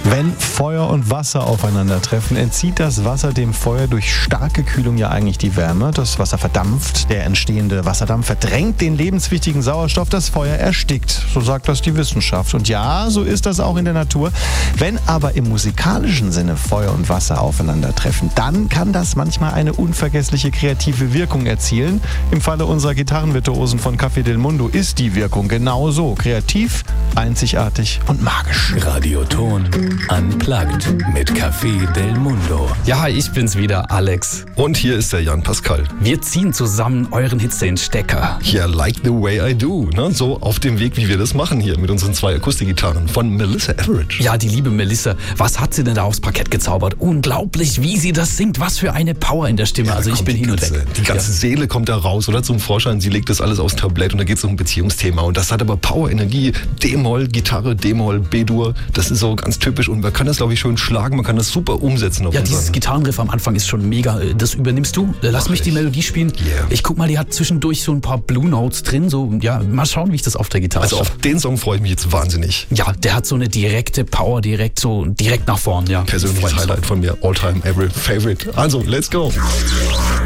Wenn Feuer und Wasser aufeinandertreffen, entzieht das Wasser dem Feuer durch starke Kühlung ja eigentlich die Wärme. Das Wasser verdampft, der entstehende Wasserdampf verdrängt den lebenswichtigen Sauerstoff, das Feuer erstickt. So sagt das die Wissenschaft. Und ja, so ist das auch in der Natur. Wenn aber im musikalischen Sinne Feuer und Wasser aufeinandertreffen, dann kann das manchmal eine unvergessliche kreative Wirkung erzielen. Im Falle unserer Gitarrenvirtuosen von Café del Mundo ist die Wirkung genauso kreativ, einzigartig und magisch. Radioton Unplugged mit Café del Mundo. Ja, ich bin's wieder, Alex. Und hier ist der Jan Pascal. Wir ziehen zusammen euren Hits den Stecker. Ja, like the way I do. Ne? So auf dem Weg, wie wir das machen hier mit unseren 2 Akustikgitarren von Melissa Etheridge. Ja, die liebe Melissa. Was hat sie denn da aufs Parkett gezaubert? Unglaublich, wie sie das singt. Was für eine Power in der Stimme. Ja, also ich bin hin und weg. Die ganze Seele kommt da raus oder zum Vorschein. Sie legt das alles aufs Tablett und da geht es um ein Beziehungsthema. Und das hat aber Power, Energie, D-Moll, Gitarre, D-Moll, B-Dur. Das ist so ganz typisch und man kann das, glaube ich, schön schlagen. Man kann das super umsetzen. Ja, dieses Gitarrenriff am Anfang ist schon mega. Das übernimmst du. Lass mich die Melodie spielen. Yeah. Ich guck mal, die hat zwischendurch so ein paar Blue Notes drin. So, ja, mal schauen, wie ich das auf der Gitarre Also schaffe. auf den Song freue ich mich jetzt wahnsinnig. Ja, der hat so eine direkte Power, direkt nach vorn. Ja. Persönliches Highlight von mir, all-time, every favorite. Also, let's go.